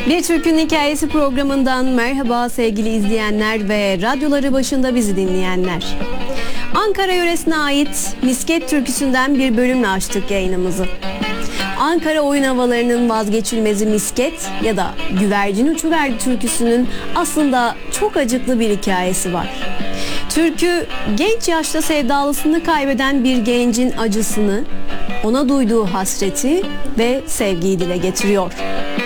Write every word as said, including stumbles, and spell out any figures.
Bir Türk'ün Hikayesi programından merhaba sevgili izleyenler ve radyoları başında bizi dinleyenler. Ankara yöresine ait Misket türküsünden bir bölümle açtık yayınımızı. Ankara oyun havalarının vazgeçilmezi misket ya da güvercin uçuverdi türküsünün aslında çok acıklı bir hikayesi var. Türkü genç yaşta sevdalısını kaybeden bir gencin acısını, ona duyduğu hasreti ve sevgiyi dile getiriyor.